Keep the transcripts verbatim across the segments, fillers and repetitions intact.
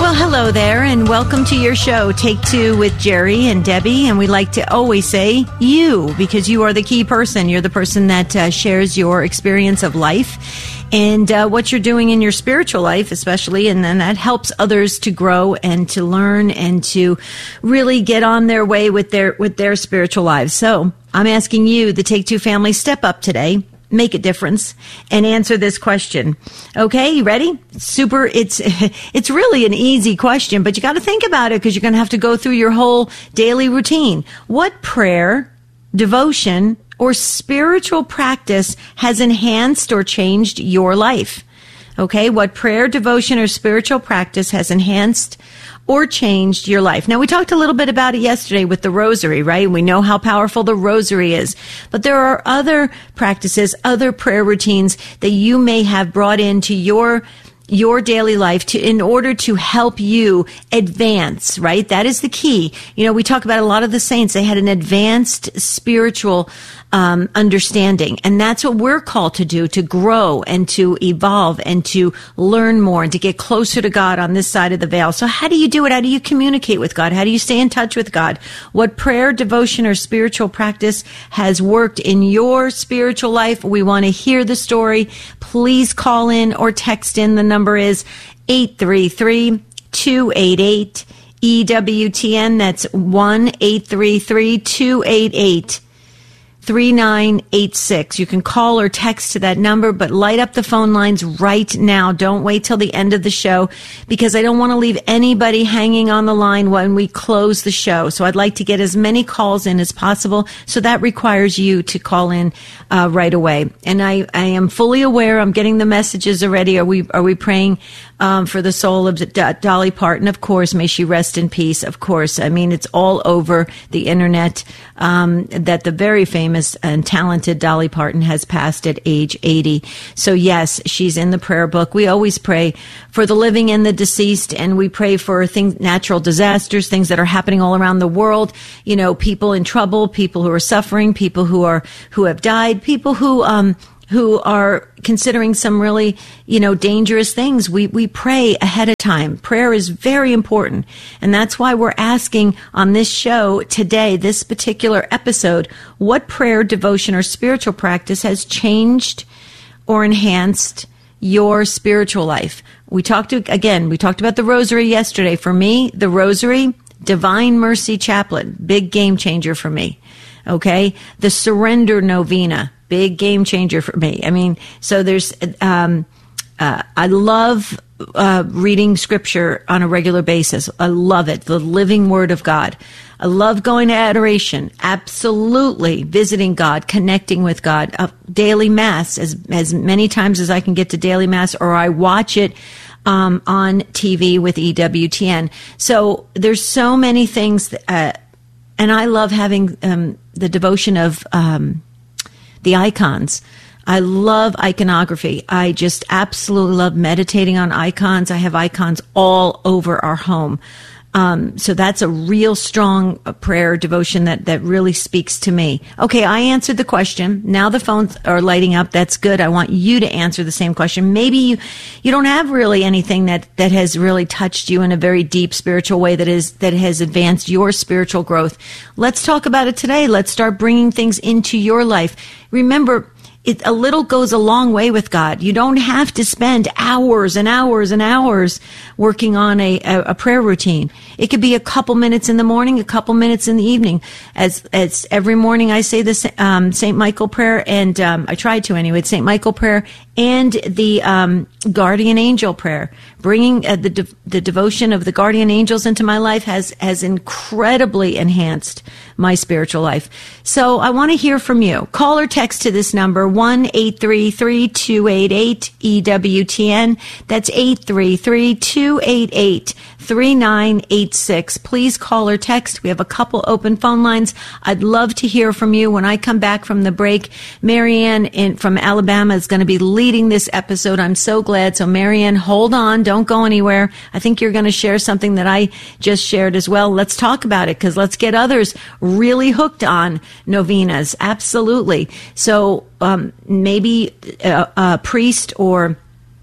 Well, hello there, and welcome to your show, Take Two with Jerry and Debbie. And we like to always say you, because you are the key person. You're the person that uh, shares your experience of life and uh, what you're doing in your spiritual life, especially. And then that helps others to grow and to learn and to really get on their way with their with their spiritual lives. So I'm asking you, the Take Two family, step up today. Make a difference and answer this question. Okay, you ready? Super. It's it's really an easy question, but you got to think about it because you're going to have to go through your whole daily routine. What prayer, devotion, or spiritual practice has enhanced or changed your life? Okay, what prayer, devotion, or spiritual practice has enhanced or changed your life? Now, we talked a little bit about it yesterday with the rosary, right? We know how powerful the rosary is. But there are other practices, other prayer routines that you may have brought into your your daily life to in order to help you advance, right? That is the key. You know, we talk about a lot of the saints. They had an advanced spiritual um, understanding. And that's what we're called to do, to grow and to evolve and to learn more and to get closer to God on this side of the veil. So how do you do it? How do you communicate with God? How do you stay in touch with God? What prayer, devotion, or spiritual practice has worked in your spiritual life? We want to hear the story. Please call in or text in. The number is eight three three, two eight eight, E W T N. That's one eight three three, two eight eight, three nine eight six. You can call or text to that number, but light up the phone lines right now. Don't wait till the end of the show because I don't want to leave anybody hanging on the line when we close the show. So I'd like to get as many calls in as possible. So that requires you to call in uh, right away. And I, I am fully aware. I'm getting the messages already. Are we, are we praying Um, for the soul of D- Dolly Parton? Of course. May she rest in peace. Of course. I mean, it's all over the internet um, that the very famous and talented Dolly Parton has passed at age eighty. So yes, she's in the prayer book. We always pray for the living and the deceased, and we pray for things, natural disasters, things that are happening all around the world. You know, people in trouble, people who are suffering, people who are who have died, people who um who are considering some really, you know, dangerous things. We, we pray ahead of time. Prayer is very important. And that's why we're asking on this show today, this particular episode, what prayer, devotion, or spiritual practice has changed or enhanced your spiritual life? We talked to, again, we talked about the rosary yesterday. For me, the rosary, Divine Mercy Chaplet, big game changer for me. Okay. The Surrender Novena, big game changer for me. I mean, so there's, um, uh, I love, uh, reading scripture on a regular basis. I love it. The living word of God. I love going to adoration. Absolutely. Visiting God, connecting with God, uh, daily mass as, as many times as I can get to daily mass, or I watch it um, on T V with E W T N. So there's so many things that, uh, and I love having um, the devotion of um, the icons. I love iconography. I just absolutely love meditating on icons. I have icons all over our home. Um, so that's a real strong prayer devotion that, that really speaks to me. Okay, I answered the question. Now the phones are lighting up. That's good. I want you to answer the same question. Maybe you, you don't have really anything that, that has really touched you in a very deep spiritual way that is, that has advanced your spiritual growth. Let's talk about it today. Let's start bringing things into your life. Remember, It, a little goes a long way with God. You don't have to spend hours and hours and hours working on a, a, a prayer routine. It could be a couple minutes in the morning, a couple minutes in the evening. As, as every morning I say the um, Saint Michael prayer, and um, I try to anyway, Saint Michael prayer and the um, guardian angel prayer. Bringing uh, the de- the devotion of the guardian angels into my life has has incredibly enhanced my spiritual life. So I want to hear from you. Call or text to this number, one eight three three, two eight eight, E W T N. That's eight three three, two eight eight, three nine eight six. Please call or text. We have a couple open phone lines. I'd love to hear from you. When I come back from the break, Marianne in, from Alabama is going to be leading this episode. I'm so glad. So Marianne, hold on. Don't go anywhere. I think you're going to share something that I just shared as well. Let's talk about it, because let's get others really hooked on novenas. Absolutely. So um, maybe a, a priest or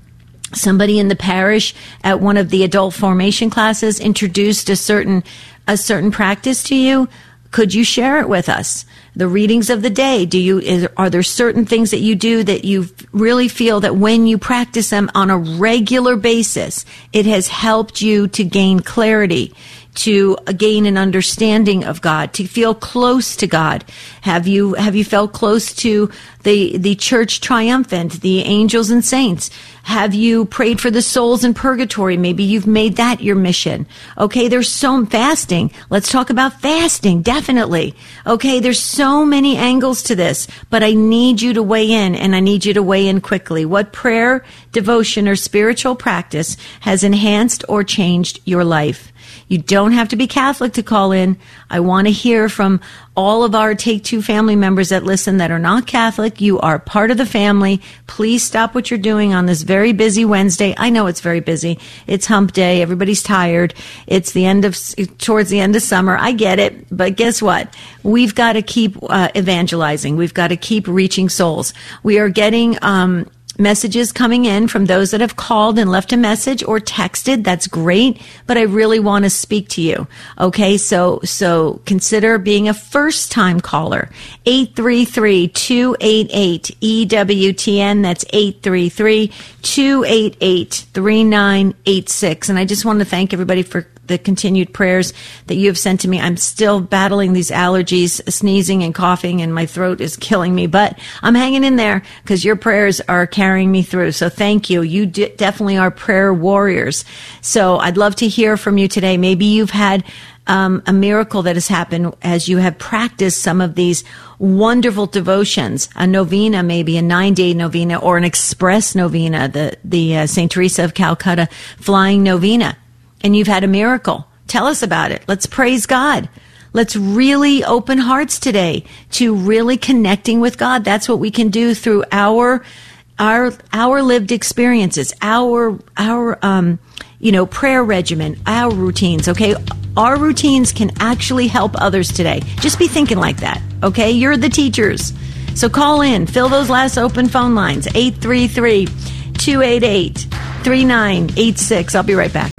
somebody in the parish at one of the adult formation classes introduced a certain a certain practice to you. Could you share it with us? The readings of the day. Do you is, are there certain things that you do that you really feel that when you practice them on a regular basis, it has helped you to gain clarity, to gain an understanding of God, to feel close to God? Have you have you felt close to the the church triumphant, the angels and saints? Have you prayed for the souls in purgatory? Maybe you've made that your mission. Okay, there's so fasting. Let's talk about fasting, definitely. Okay, there's so many angles to this, but I need you to weigh in, and I need you to weigh in quickly. What prayer, devotion, or spiritual practice has enhanced or changed your life? You don't have to be Catholic to call in. I want to hear from all of our Take Two family members that listen that are not Catholic. You are part of the family. Please stop what you're doing on this very busy Wednesday. I know it's very busy. It's hump day. Everybody's tired. It's the end of, towards the end of summer. I get it. But guess what? We've got to keep uh, evangelizing. We've got to keep reaching souls. We are getting, um, messages coming in from those that have called and left a message or texted. That's great, but I really want to speak to you. Okay, so so consider being a first-time caller. eight three three, two eight eight, E W T N. That's eight three three, two eight eight, three nine eight six. And I just want to thank everybody for the continued prayers that you have sent to me. I'm still battling these allergies, sneezing and coughing, and my throat is killing me, but I'm hanging in there because your prayers are carrying me through. So thank you. You d- definitely are prayer warriors. So I'd love to hear from you today. Maybe you've had um, a miracle that has happened as you have practiced some of these wonderful devotions, a novena, maybe a nine-day novena or an express novena, the, the uh, Saint Teresa of Calcutta flying novena. And you've had a miracle. Tell us about it. Let's praise God. Let's really open hearts today to really connecting with God. That's what we can do through our our our lived experiences, our our um you know prayer regimen, our routines. Okay, our routines can actually help others today. Just be thinking like that. Okay, you're the teachers. So call in, fill those last open phone lines, eight three three, two eight eight, three nine eight six. I'll be right back.